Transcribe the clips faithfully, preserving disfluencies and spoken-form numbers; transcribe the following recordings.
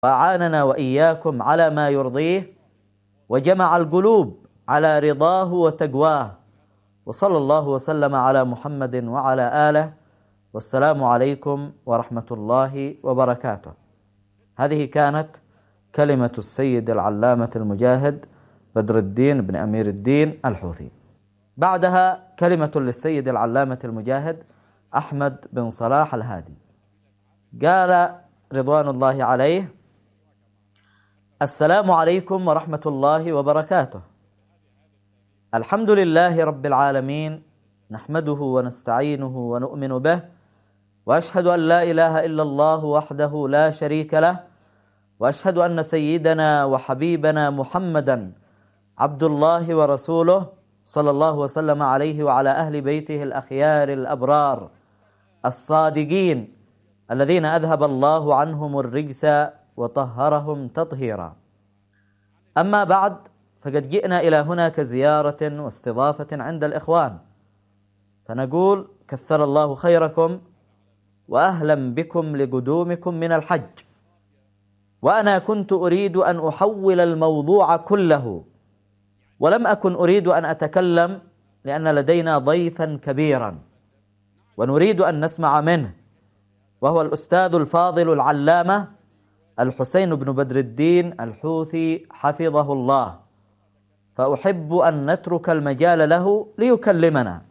وأعاننا وإياكم على ما يرضيه، وجمع القلوب على رضاه وتقواه، وصلى الله وسلم على محمد وعلى آله، والسلام عليكم ورحمة الله وبركاته. هذه كانت كلمة السيد العلامة المجاهد بدر الدين بن أمير الدين الحوثي. بعدها كلمة للسيد العلامة المجاهد أحمد بن صلاح الهادي، قال رضوان الله عليه: السلام عليكم ورحمة الله وبركاته. الحمد لله رب العالمين، نحمده ونستعينه ونؤمن به، وأشهد أن لا إله إلا الله وحده لا شريك له، وأشهد أن سيدنا وحبيبنا محمدا عبد الله ورسوله، صلى الله وسلم عليه وعلى أهل بيته الأخيار الأبرار الصادقين الذين أذهب الله عنهم الرجس وطهرهم تطهيرا. أما بعد، فقد جئنا إلى هنا كزيارة واستضافة عند الإخوان، فنقول كثر الله خيركم وأهلا بكم لقدومكم من الحج. وأنا كنت أريد أن أحول الموضوع كله، ولم أكن أريد أن أتكلم لأن لدينا ضيفا كبيرا ونريد أن نسمع منه، وهو الأستاذ الفاضل العلامة الحسين بن بدر الدين الحوثي حفظه الله، فأحب أن نترك المجال له ليكلمنا،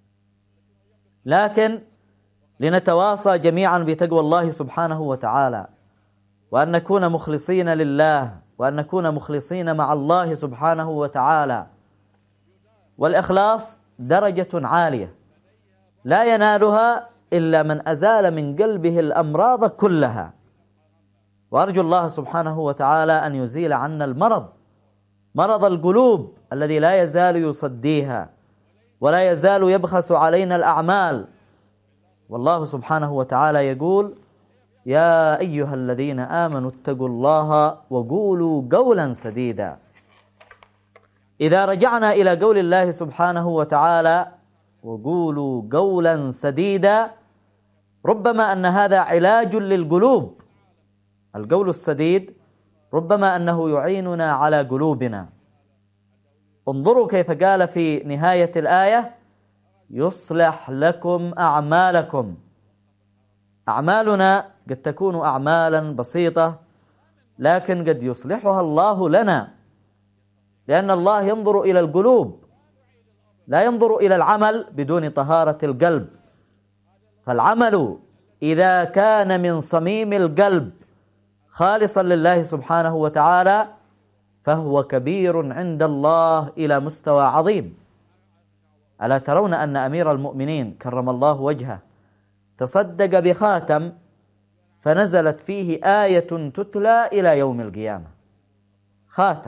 لكن لنتواصى جميعا بتقوى الله سبحانه وتعالى، وأن نكون مخلصين لله، وأن نكون مخلصين مع الله سبحانه وتعالى. والإخلاص درجة عالية لا ينالها إلا من أزال من قلبه الأمراض كلها، وأرجو الله سبحانه وتعالى أن يزيل عنا المرض، مرض القلوب الذي لا يزال يصديها ولا يزال يبخس علينا الأعمال. والله سبحانه وتعالى يقول: يا أيها الذين آمنوا اتقوا الله وقولوا قولا سديدا. إذا رجعنا إلى قول الله سبحانه وتعالى وقولوا قولا سديدا، ربما أن هذا علاج للقلوب. القول السديد ربما أنه يعيننا على قلوبنا. انظروا كيف قال في نهاية الآية: يصلح لكم أعمالكم. أعمالنا قد تكون أعمالا بسيطة، لكن قد يصلحها الله لنا، لأن الله ينظر إلى القلوب، لا ينظر إلى العمل بدون طهارة القلب. فالعمل إذا كان من صميم القلب خالصا لله سبحانه وتعالى فهو كبير عند الله إلى مستوى عظيم. ألا ترون أن أمير المؤمنين كرم الله وجهه تصدق بخاتم فنزلت فيه آية تتلى إلى يوم القيامة، خاتم.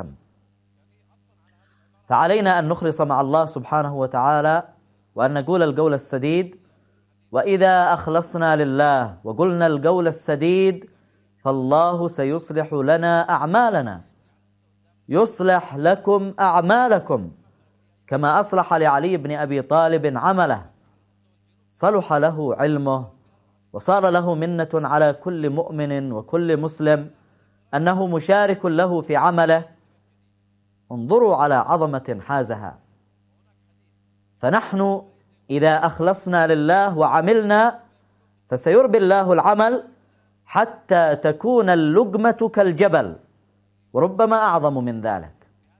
فعلينا أن نخلص مع الله سبحانه وتعالى، وأن نقول القول السديد. وإذا أخلصنا لله وقلنا القول السديد فالله سيصلح لنا أعمالنا. يصلح لكم أعمالكم كما أصلح لعلي بن أبي طالب عمله، صلح له علمه، وصار له منة على كل مؤمن وكل مسلم أنه مشارك له في عمله. انظروا على عظمة حازها. فنحن إذا أخلصنا لله وعملنا فسيربي الله العمل حتى تكون اللقمة كالجبل، وربما أعظم من ذلك.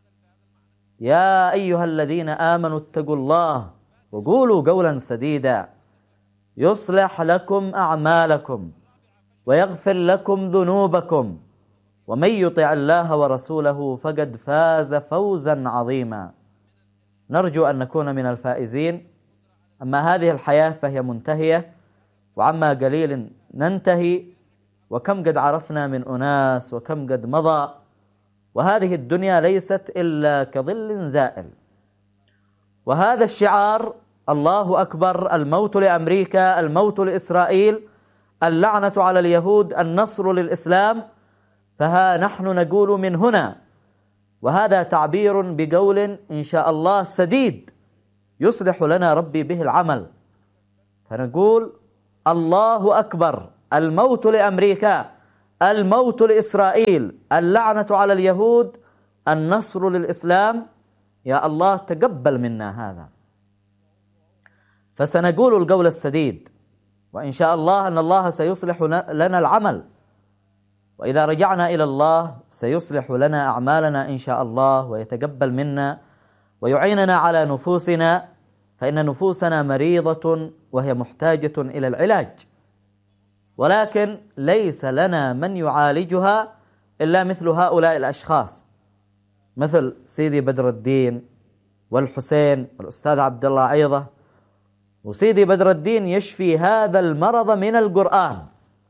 يا أيها الذين آمنوا اتقوا الله وقولوا قولا سديدا يصلح لكم أعمالكم ويغفر لكم ذنوبكم، ومن يطع الله ورسوله فقد فاز فوزا عظيما. نرجو أن نكون من الفائزين. أما هذه الحياة فهي منتهية، وعما قليل ننتهي، وكم قد عرفنا من أناس وكم قد مضى، وهذه الدنيا ليست إلا كظل زائل. وهذا الشعار: الله أكبر، الموت لأمريكا، الموت لإسرائيل، اللعنة على اليهود، النصر للإسلام، فها نحن نقول من هنا، وهذا تعبير بقول إن شاء الله سديد يصلح لنا ربي به العمل. فنقول: الله أكبر، الموت لأمريكا، الموت لإسرائيل، اللعنة على اليهود، النصر للإسلام. يا الله تقبل منا هذا. فسنقول القول السديد، وإن شاء الله أن الله سيصلح لنا العمل، وإذا رجعنا إلى الله سيصلح لنا أعمالنا إن شاء الله، ويتقبل منا ويعيننا على نفوسنا، فإن نفوسنا مريضة وهي محتاجة إلى العلاج، ولكن ليس لنا من يعالجها إلا مثل هؤلاء الأشخاص، مثل سيدي بدر الدين والحسين والأستاذ عبد الله عيضة. وسيدي بدر الدين يشفي هذا المرض من القرآن،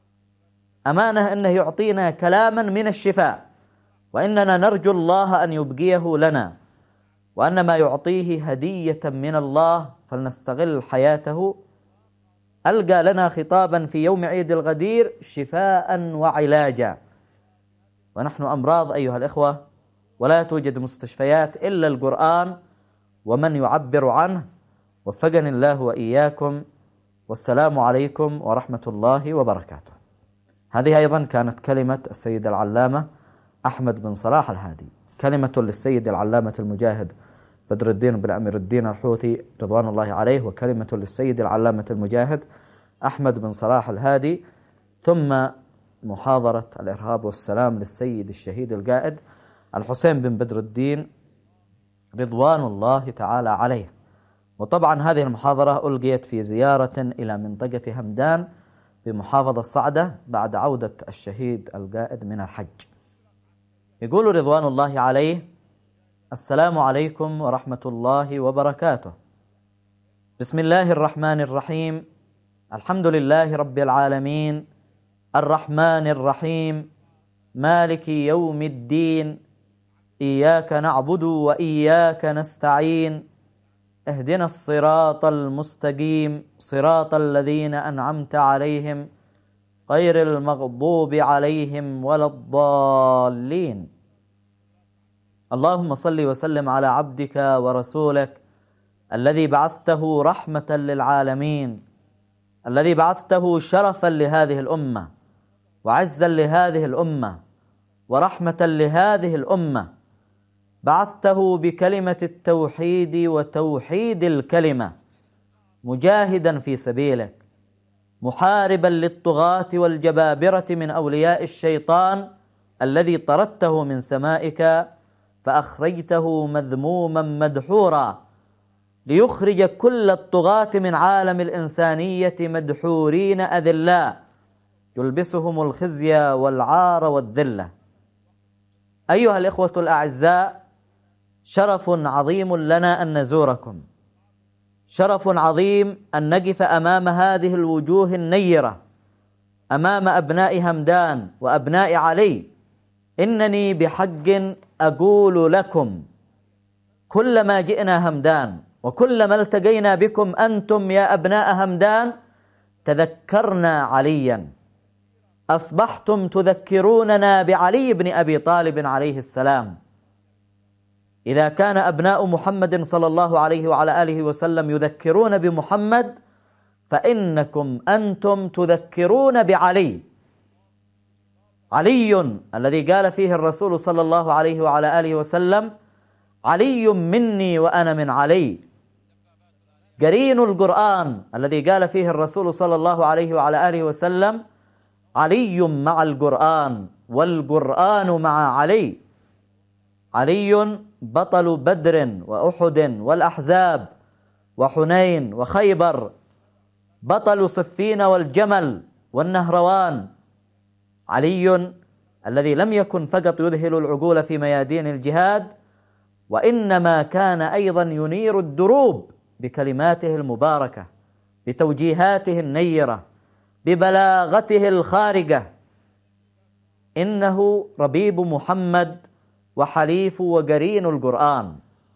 أمانة أنه يعطينا كلاما من الشفاء، وإننا نرجو الله أن يبقيه لنا، وأن ما يعطيه هدية من الله، فلنستغل حياته. ألقى لنا خطابا في يوم عيد الغدير شفاء وعلاجا، ونحن أمراض أيها الإخوة، ولا توجد مستشفيات إلا القرآن ومن يعبر عنه. وفقني الله وإياكم، والسلام عليكم ورحمة الله وبركاته. هذه أيضا كانت كلمة السيد العلامة أحمد بن صلاح الهادي، كلمة للسيد العلامة المجاهد بدر الدين بن أمير الدين الحوثي رضوان الله عليه، وكلمة للسيد العلامة المجاهد أحمد بن صلاح الهادي، ثم محاضرة الإرهاب والسلام للسيد الشهيد القائد الحسين بن بدر الدين رضوان الله تعالى عليه. وطبعا هذه المحاضرة ألقيت في زيارة إلى منطقة همدان بمحافظة صعدة بعد عودة الشهيد القائد من الحج. يقول رضوان الله عليه: السلام عليكم ورحمة الله وبركاته. بسم الله الرحمن الرحيم، الحمد لله رب العالمين، الرحمن الرحيم، مالك يوم الدين، إياك نعبد وإياك نستعين، اهدنا الصراط المستقيم، صراط الذين أنعمت عليهم غير المغضوب عليهم ولا الضالين. اللهم صل وسلم على عبدك ورسولك الذي بعثته رحمة للعالمين، الذي بعثته شرفا لهذه الأمة وعزا لهذه الأمة ورحمة لهذه الأمة. بعثته بكلمة التوحيد وتوحيد الكلمة، مجاهدا في سبيلك، محاربا للطغاة والجبابرة من أولياء الشيطان الذي طردته من سمائك فأخرجته مذموما مدحورا، ليخرج كل الطغاة من عالم الإنسانية مدحورين أذلاء، يلبسهم الخزي والعار والذلة. أيها الإخوة الأعزاء، شرف عظيم لنا أن نزوركم، شرف عظيم أن نقف أمام هذه الوجوه النيرة، أمام أبناء همدان وأبناء علي. إنني بحق أقول لكم كلما جئنا همدان وكلما التقينا بكم أنتم يا أبناء همدان تذكرنا عليا، أصبحتم تذكروننا بعلي بن أبي طالب عليه السلام. إذا كان أبناء محمد صلى الله عليه وعلى آله وسلم يذكرون بمحمد، فإنكم أنتم تذكرون بعلي، علي الذي قال فيه الرسول صلى الله عليه وعلى آله وسلم: علي مني وأنا من علي. قرين القرآن الذي قال فيه الرسول صلى الله عليه وعلى آله وسلم: علي مع القرآن والقرآن مع علي. علي بطل بدر وأحد والأحزاب وحنين وخيبر، بطل صفين والجمل والنهروان. علي الذي لم يكن فقط يذهل العقول في ميادين الجهاد، وإنما كان أيضا ينير الدروب بكلماته المباركة، بتوجيهاته النيرة، ببلاغته الخارجة. إنه ربيب محمد وحليف وقرين القرآن.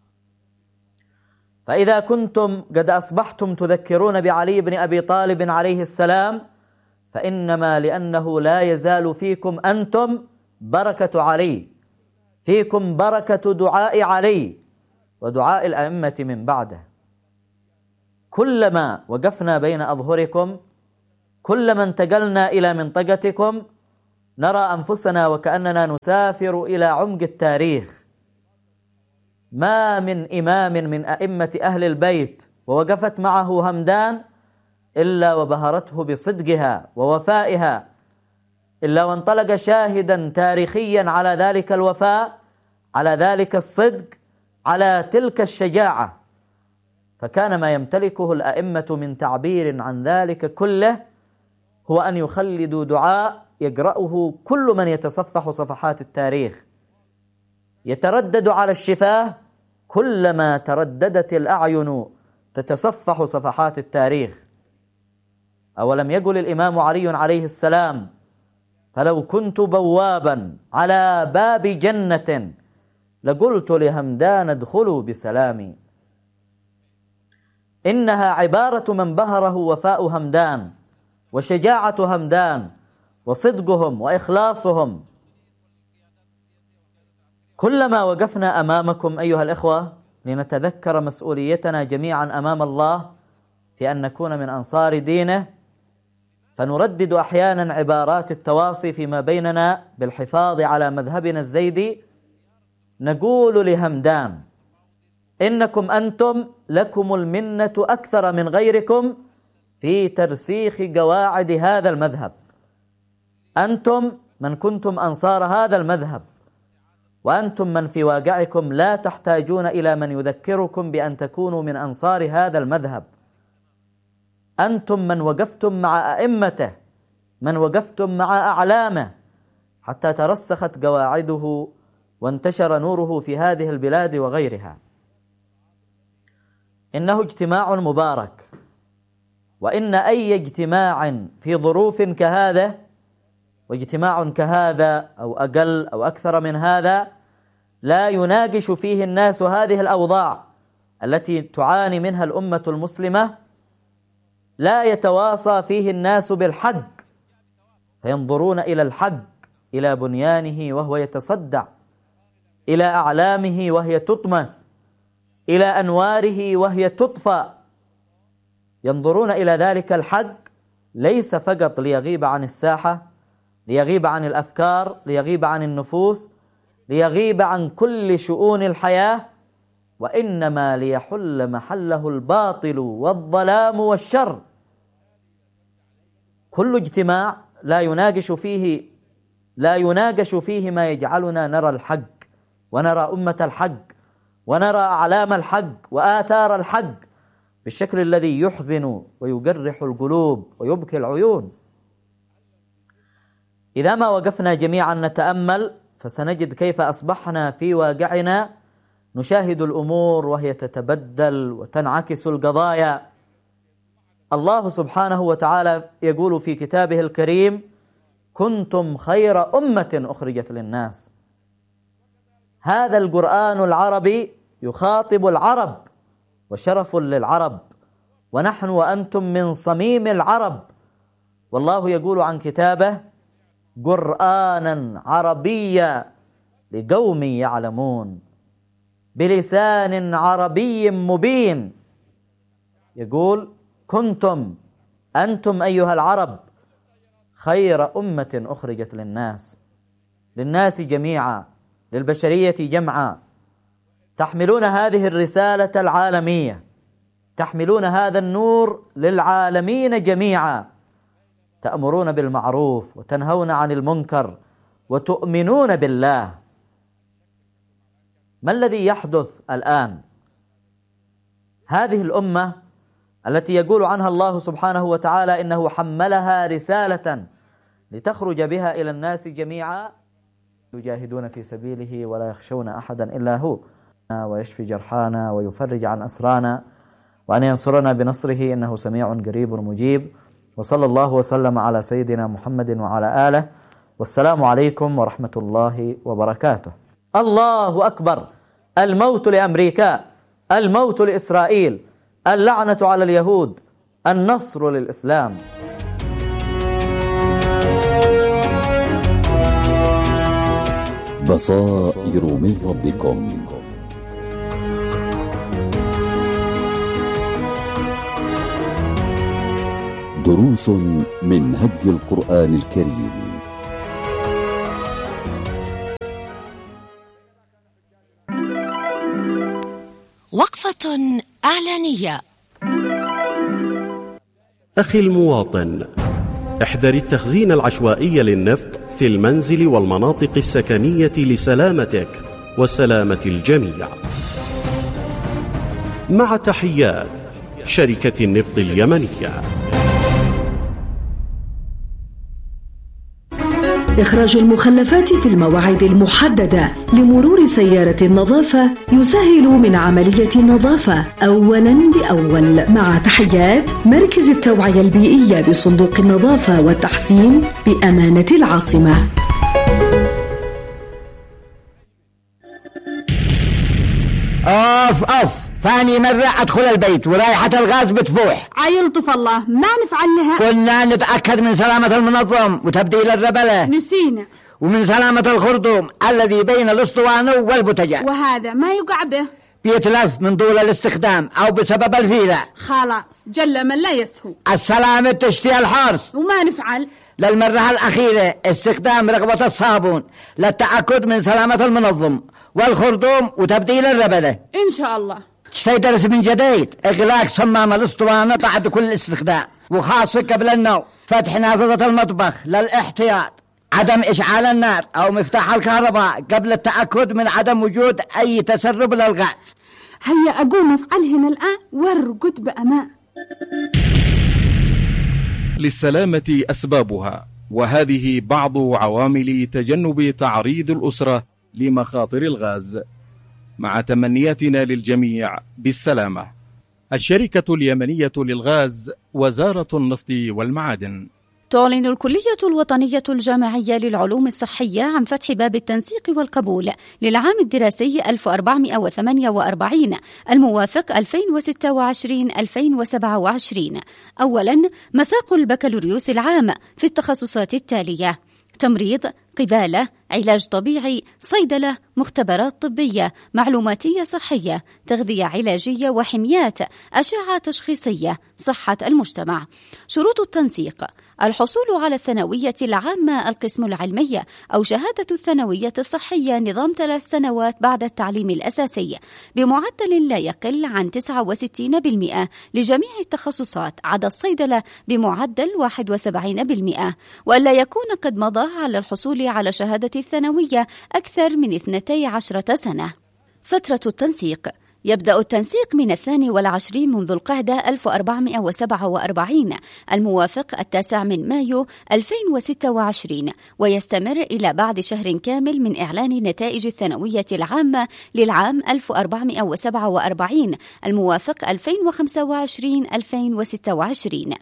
فإذا كنتم قد أصبحتم تذكرون بعلي بن أبي طالب عليه السلام، فإنما لأنه لا يزال فيكم أنتم بركة علي، فيكم بركة دعاء علي ودعاء الأئمة من بعده. كلما وقفنا بين أظهركم، كلما انتقلنا إلى منطقتكم، نرى أنفسنا وكأننا نسافر إلى عمق التاريخ. ما من إمام من أئمة أهل البيت ووقفت معه همدان إلا وبهرته بصدقها ووفائها، إلا وانطلق شاهدا تاريخيا على ذلك الوفاء، على ذلك الصدق، على تلك الشجاعة. فكان ما يمتلكه الأئمة من تعبير عن ذلك كله هو أن يخلدوا دعاء يقرأه كل من يتصفح صفحات التاريخ، يتردد على الشفاه كلما ترددت الأعين تتصفح صفحات التاريخ. أولم يقل الإمام علي عليه السلام: فلو كنت بوابا على باب جنة لقلت لهمدان ادخلوا بسلامي. إنها عبارة من بهره وفاء همدان وشجاعة همدان وصدقهم وإخلاصهم. كلما وقفنا أمامكم أيها الإخوة لنتذكر مسؤوليتنا جميعا أمام الله في أن نكون من أنصار دينه، فنردد أحيانا عبارات التواصي فيما بيننا بالحفاظ على مذهبنا الزيدي. نقول لهمدان: إنكم أنتم لكم المنة أكثر من غيركم في ترسيخ قواعد هذا المذهب. أنتم من كنتم أنصار هذا المذهب، وأنتم من في واقعكم لا تحتاجون إلى من يذكركم بأن تكونوا من أنصار هذا المذهب. أنتم من وقفتم مع أئمته، من وقفتم مع أعلامه حتى ترسخت قواعده وانتشر نوره في هذه البلاد وغيرها. إنه اجتماع مبارك، وإن أي اجتماع في ظروف كهذا، واجتماع كهذا أو أقل أو أكثر من هذا، لا يناقش فيه الناس هذه الأوضاع التي تعاني منها الأمة المسلمة، لا يتواصى فيه الناس بالحق فينظرون إلى الحق، إلى بنيانه وهو يتصدع، إلى أعلامه وهي تطمس، إلى أنواره وهي تطفأ. ينظرون إلى ذلك الحق ليس فقط ليغيب عن الساحة، ليغيب عن الأفكار، ليغيب عن النفوس، ليغيب عن كل شؤون الحياة، وإنما ليحل محله الباطل والظلام والشر. كل اجتماع لا يناقش فيه لا يناقش فيه ما يجعلنا نرى الحق ونرى أمة الحق ونرى أعلام الحق وآثار الحق بالشكل الذي يحزن ويجرح القلوب ويبكي العيون. إذا ما وقفنا جميعا نتأمل فسنجد كيف أصبحنا في واقعنا نشاهد الأمور وهي تتبدل وتنعكس القضايا. الله سبحانه وتعالى يقول في كتابه الكريم: كنتم خير أمة أخرجت للناس. هذا القرآن العربي يخاطب العرب وشرف للعرب، ونحن وأنتم من صميم العرب. والله يقول عن كتابه: قرآنا عربيا لقوم يعلمون بلسان عربي مبين. يقول: كنتم أنتم أيها العرب خير أمة أخرجت للناس، للناس جميعا، للبشرية جمعا، تحملون هذه الرسالة العالمية، تحملون هذا النور للعالمين جميعا، تأمرون بالمعروف وتنهون عن المنكر وتؤمنون بالله. ما الذي يحدث الآن؟ هذه الأمة التي يقول عنها الله سبحانه وتعالى إنه حملها رسالة لتخرج بها إلى الناس جميعا، يجاهدون في سبيله ولا يخشون أحدا إلا هو، ويشفي جرحانا ويفرج عن أسرانا، وأن ينصرنا بنصره إنه سميع قريب مجيب. وصلى الله وسلم على سيدنا محمد وعلى آله، والسلام عليكم ورحمة الله وبركاته. الله أكبر. الموت لأمريكا، الموت لإسرائيل، اللعنة على اليهود، النصر للإسلام. بصائر من ربكم. دروس من هدي القرآن الكريم. وقفة إعلانية. أخي المواطن، احذر التخزين العشوائي للنفط في المنزل والمناطق السكنية لسلامتك وسلامة الجميع. مع تحيات شركة النفط اليمنية. إخراج المخلفات في المواعيد المحددة لمرور سيارة النظافة يسهل من عملية النظافة أولاً بأول. مع تحيات مركز التوعية البيئية بصندوق النظافة والتحسين بأمانة العاصمة. أوف أوف، ثاني مرة أدخل البيت ورائحة الغاز بتفوح. عيلطف الله، ما نفعل لها. كنا نتأكد من سلامة المنظم وتبديل الربلة، نسينا، ومن سلامة الخرطوم الذي بين الأسطوانة والبوتجاز، وهذا ما يقع به، بيتلف من طول الاستخدام أو بسبب الفيلة. خلاص جل من لا يسهو. السلامة تشتي الحرص، وما نفعل. للمرة الأخيرة استخدام رغبة الصابون للتأكد من سلامة المنظم والخرطوم وتبديل الربلة. إن شاء الله. سيدرس من جديد إغلاق صمام الأسطوانة بعد كل استخدام، وخاصة قبل النوم، فتح نافذة المطبخ للاحتياط، عدم إشعال النار أو مفتاح الكهرباء قبل التأكد من عدم وجود أي تسرب للغاز. هيا أقوم أفعلهن الآن وارقد بأمان. للسلامة أسبابها، وهذه بعض عوامل تجنب تعريض الأسرة لمخاطر الغاز. مع تمنياتنا للجميع بالسلامة. الشركة اليمنية للغاز، وزارة النفط والمعادن. تعلن الكلية الوطنية الجامعية للعلوم الصحية عن فتح باب التنسيق والقبول للعام الدراسي ألف وأربعمائة وثمانية وأربعين الموافق ألفين وستة وعشرين ألفين وسبعة وعشرين. أولاً، مساق البكالوريوس العام في التخصصات التالية: تمريض، قبالة، علاج طبيعي، صيدلة، مختبرات طبية، معلوماتية صحية، تغذية علاجية وحميات، أشعة تشخيصية، صحة المجتمع. شروط التنسيق: الحصول على الثانوية العامة القسم العلمي أو شهادة الثانوية الصحية نظام ثلاث سنوات بعد التعليم الأساسي بمعدل لا يقل عن تسعة وستين بالمئة لجميع التخصصات عدا الصيدلة بمعدل واحد وسبعين بالمئة، وألا يكون قد مضى على الحصول على شهادة الثانوية أكثر من اثنتي عشرة سنة. فترة التنسيق: يبدأ التنسيق من الثاني والعشرين من ذو القعدة ألف وأربعمائة وسبعة وأربعين الموافق التاسع من مايو ألفين وستة وعشرين، ويستمر إلى بعد شهر كامل من إعلان نتائج الثانوية العامة للعام ألف وأربعمائة وسبعة وأربعين الموافق ألفين وخمسة وعشرين ألفين وستة وعشرين.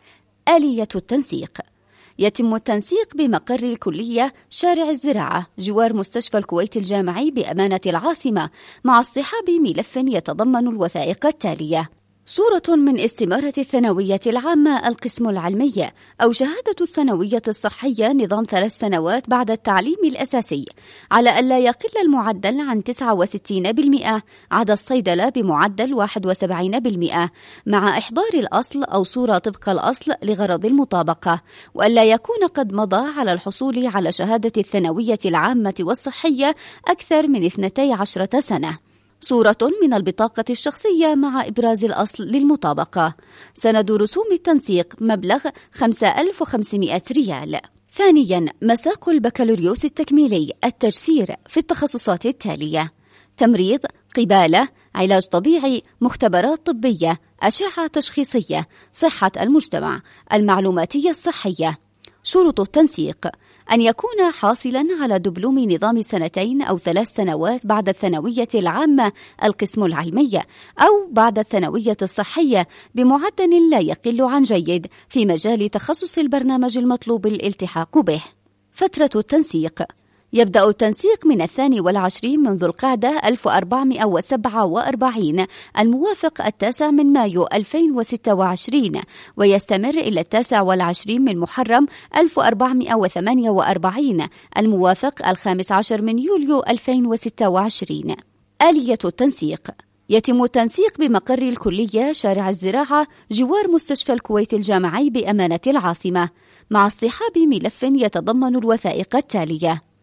آلية التنسيق: يتم التنسيق بمقر الكلية شارع الزراعة جوار مستشفى الكويت الجامعي بأمانة العاصمة، مع اصطحاب ملف يتضمن الوثائق التالية: صورة من استمارة الثانوية العامة القسم العلمي أو شهادة الثانوية الصحية نظام ثلاث سنوات بعد التعليم الأساسي على ألا يقل المعدل عن تسعة وستين بالمئة عدا الصيدلة بمعدل واحد وسبعين بالمئة، مع إحضار الأصل أو صورة طبق الأصل لغرض المطابقة، وألا يكون قد مضى على الحصول على شهادة الثانوية العامة والصحية أكثر من اثنتي عشرة سنة. صورة من البطاقة الشخصية مع إبراز الأصل للمطابقة. سند رسوم التنسيق مبلغ خمسة آلاف وخمسمائة ريال. ثانياً، مساق البكالوريوس التكميلي التجسير في التخصصات التالية: تمريض، قبالة، علاج طبيعي، مختبرات طبية، أشعة تشخيصية، صحة المجتمع، المعلوماتية الصحية. شروط التنسيق: أن يكون حاصلاً على دبلوم نظام سنتين أو ثلاث سنوات بعد الثانوية العامة القسم العلمي أو بعد الثانوية الصحية بمعدل لا يقل عن جيد في مجال تخصص البرنامج المطلوب الالتحاق به. فترة التنسيق: يبدأ التنسيق من الثاني والعشرين من ذو القعدة ألف وأربعمائة وسبعة وأربعين الموافق التاسع من مايو ألفين وستة وعشرين، ويستمر إلى التاسع والعشرين من محرم ألف وأربعمائة وثمانية وأربعين الموافق الخامس عشر من يوليو ألفين وستة وعشرين. آلية التنسيق: يتم التنسيق بمقر الكلية شارع الزراعة جوار مستشفى الكويت الجامعي بأمانة العاصمة، مع اصطحاب ملف يتضمن الوثائق التالية: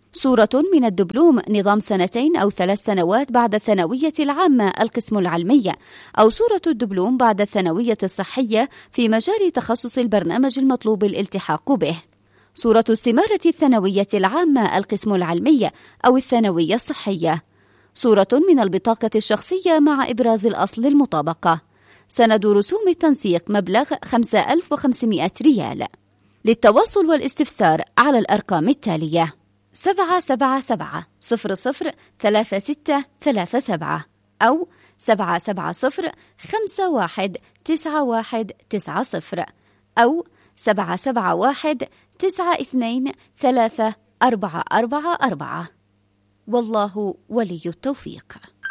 صورة من الدبلوم نظام سنتين أو ثلاث سنوات بعد الثانوية العامة القسم العلمية، أو صورة الدبلوم بعد الثانوية الصحية في مجال تخصص البرنامج المطلوب الالتحاق به. صورة استمارة الثانوية العامة القسم العلمية أو الثانوية الصحية. صورة من البطاقة الشخصية مع إبراز الأصل المطابقة. سند رسوم التنسيق مبلغ خمسة آلاف وخمسمائة ريال. للتواصل والاستفسار على الأرقام التالية: سبعة سبعة سبعة صفر صفر ثلاثة ستة ثلاثة سبعة أو سبعة سبعة صفر خمسة واحد تسعة واحد تسعة صفر أو سبعة سبعة واحد تسعة اثنين ثلاثة أربعة أربعة أربعة. والله ولي التوفيق.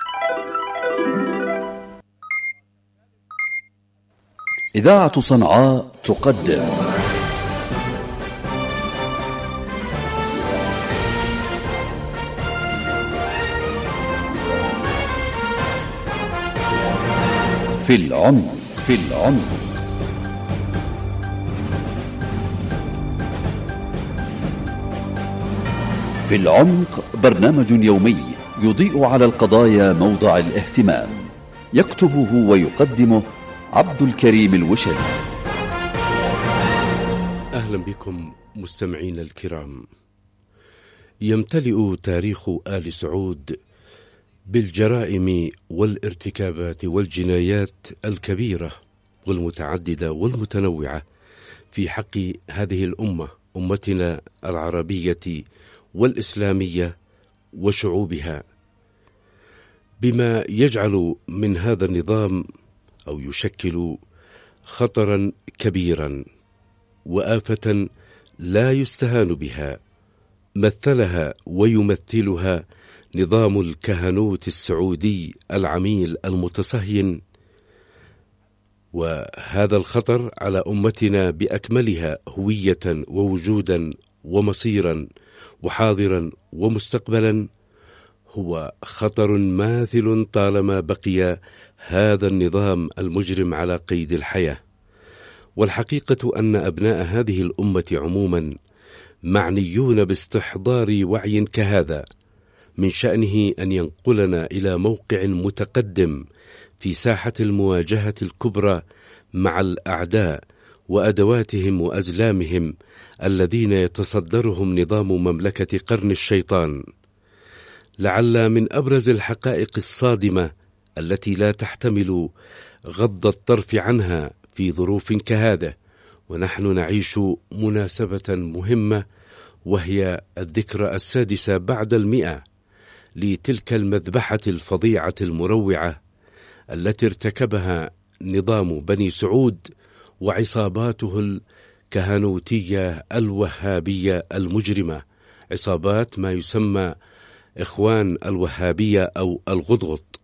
إذاعة صنعاء تقدم في العمق في العمق في العمق برنامج يومي يضيء على القضايا موضع الاهتمام، يكتبه ويقدمه عبد الكريم الوشري. أهلا بكم مستمعين الكرام. يمتلئ تاريخ آل سعود بالجرائم والارتكابات والجنايات الكبيرة والمتعددة والمتنوعة في حق هذه الأمة، أمتنا العربية والإسلامية وشعوبها، بما يجعل من هذا النظام أو يشكل خطرا كبيرا وآفة لا يستهان بها. مثلها ويمثلها نظام الكهنوت السعودي العميل المتصهين، وهذا الخطر على أمتنا بأكملها هوية ووجودا ومصيرا وحاضرا ومستقبلا هو خطر ماثل طالما بقي هذا النظام المجرم على قيد الحياة. والحقيقة أن أبناء هذه الأمة عموما معنيون باستحضار وعي كهذا من شأنه أن ينقلنا إلى موقع متقدم في ساحة المواجهة الكبرى مع الأعداء وأدواتهم وأزلامهم الذين يتصدرهم نظام مملكة قرن الشيطان. لعل من أبرز الحقائق الصادمة التي لا تحتمل غض الطرف عنها في ظروف كهذا ونحن نعيش مناسبة مهمة، وهي الذكرى السادسة بعد المئة لتلك المذبحة الفظيعة المروعة التي ارتكبها نظام بني سعود وعصاباته الكهنوتية الوهابية المجرمة، عصابات ما يسمى إخوان الوهابية أو الغضغط.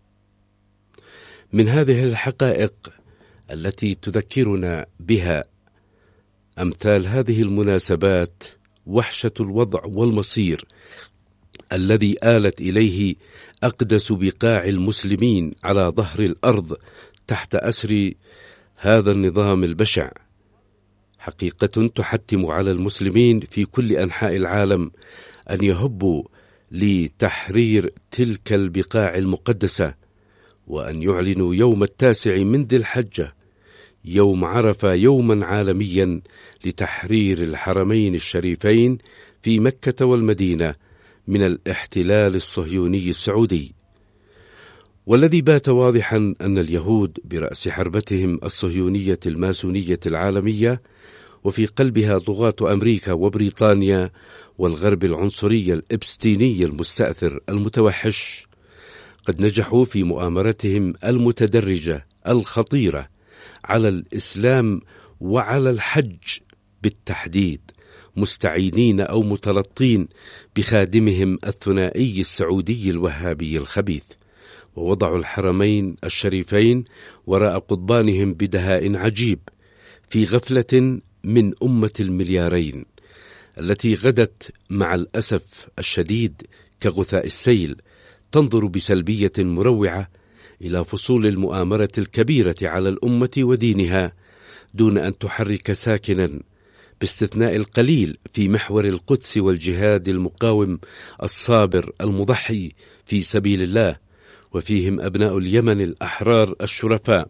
من هذه الحقائق التي تذكرنا بها أمثال هذه المناسبات وحشة الوضع والمصير الذي آلت إليه أقدس بقاع المسلمين على ظهر الأرض تحت أسر هذا النظام البشع. حقيقة تحتم على المسلمين في كل أنحاء العالم أن يهبوا لتحرير تلك البقاع المقدسة، وأن يعلنوا يوم التاسع من ذي الحجة يوم عرفة يوما عالميا لتحرير الحرمين الشريفين في مكة والمدينة من الاحتلال الصهيوني السعودي. والذي بات واضحا أن اليهود برأس حربتهم الصهيونية الماسونية العالمية، وفي قلبها طغاة أمريكا وبريطانيا والغرب العنصري الإبستيني المستأثر المتوحش، قد نجحوا في مؤامرتهم المتدرجة الخطيرة على الإسلام وعلى الحج بالتحديد، مستعينين أو متلطين بخادمهم الثنائي السعودي الوهابي الخبيث، ووضعوا الحرمين الشريفين وراء قضبانهم بدهاء عجيب في غفلة من أمة المليارين التي غدت مع الأسف الشديد كغثاء السيل تنظر بسلبية مروعة إلى فصول المؤامرة الكبيرة على الأمة ودينها دون أن تحرك ساكنا باستثناء القليل في محور القدس والجهاد المقاوم الصابر المضحي في سبيل الله، وفيهم أبناء اليمن الأحرار الشرفاء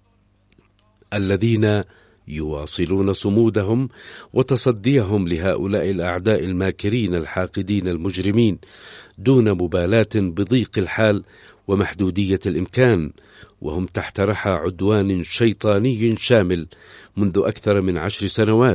الذين يواصلون صمودهم وتصديهم لهؤلاء الأعداء الماكرين الحاقدين المجرمين دون مبالاة بضيق الحال ومحدودية الإمكان، وهم تحت رحى عدوان شيطاني شامل منذ أكثر من عشر سنوات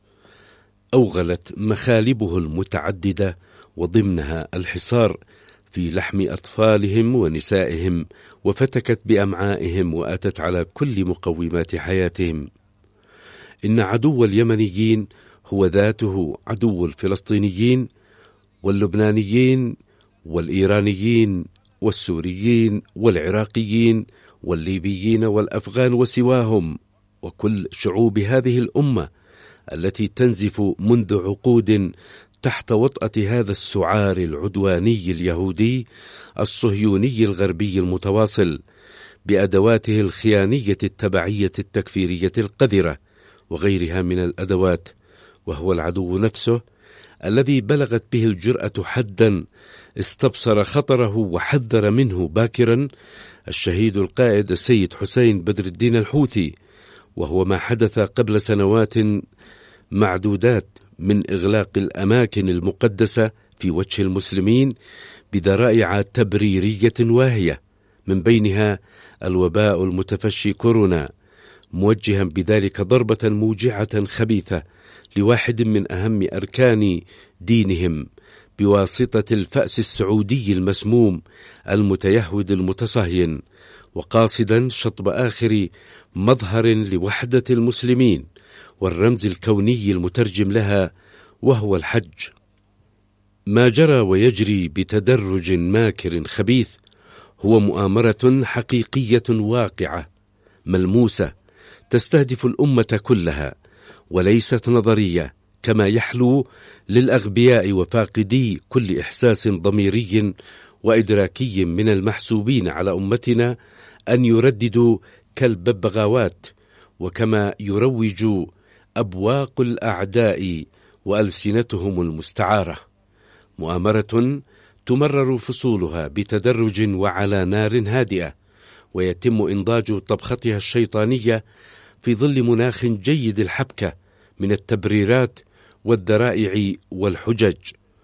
أوغلت مخالبه المتعددة وضمنها الحصار في لحم أطفالهم ونسائهم، وفتكت بأمعائهم وأتت على كل مقومات حياتهم. إن عدو اليمنيين هو ذاته عدو الفلسطينيين واللبنانيين والإيرانيين والسوريين والعراقيين والليبيين والأفغان وسواهم، وكل شعوب هذه الأمة التي تنزف منذ عقود تحت وطأة هذا السعار العدواني اليهودي الصهيوني الغربي المتواصل بأدواته الخيانية التبعية التكفيرية القذرة وغيرها من الأدوات، وهو العدو نفسه الذي بلغت به الجرأة حدا استبصر خطره وحذر منه باكرا الشهيد القائد السيد حسين بدر الدين الحوثي، وهو ما حدث قبل سنوات معدودات من إغلاق الأماكن المقدسة في وجه المسلمين بذرائع تبريرية واهية، من بينها الوباء المتفشي كورونا، موجها بذلك ضربة موجعة خبيثة لواحد من أهم أركان دينهم بواسطة الفأس السعودي المسموم المتيهود المتصهين، وقاصدا شطب آخر مظهر لوحدة المسلمين والرمز الكوني المترجم لها وهو الحج. ما جرى ويجري بتدرج ماكر خبيث هو مؤامرة حقيقية واقعة ملموسة تستهدف الأمة كلها، وليست نظرية كما يحلو للأغبياء وفاقدي كل إحساس ضميري وإدراكي من المحسوبين على أمتنا أن يرددوا كالببغاوات، وكما يروج أبواق الأعداء وألسنتهم المستعارة، مؤامرة تمرر فصولها بتدرج وعلى نار هادئة، ويتم إنضاج طبختها الشيطانية في ظل مناخ جيد الحبكة من التبريرات والذرائع والحجج،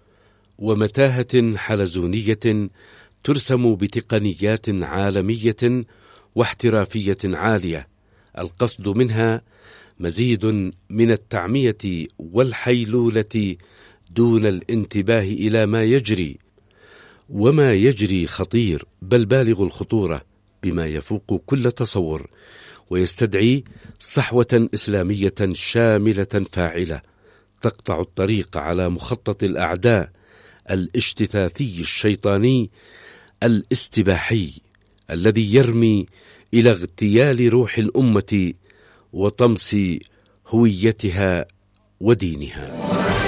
ومتاهة حلزونية ترسم بتقنيات عالمية واحترافية عالية، القصد منها مزيد من التعمية والحيلولة دون الانتباه إلى ما يجري، وما يجري خطير بل بالغ الخطورة بما يفوق كل تصور، ويستدعي صحوة إسلامية شاملة فاعلة تقطع الطريق على مخطط الأعداء الاشتثاثي الشيطاني الاستباحي الذي يرمي إلى اغتيال روح الأمة وطمس هويتها ودينها.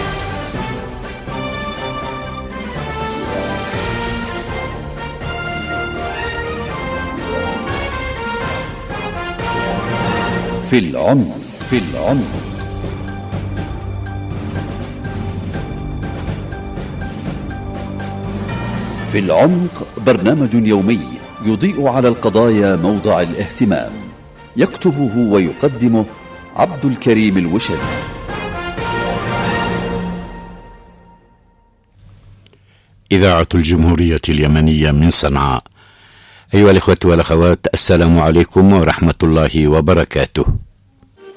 في العمق في العمق في العمق برنامج يومي يضيء على القضايا موضع الاهتمام، يكتبه ويقدمه عبد الكريم الوشري. إذاعة الجمهورية اليمنية من صنعاء. أيها الإخوة والأخوات، السلام عليكم ورحمة الله وبركاته.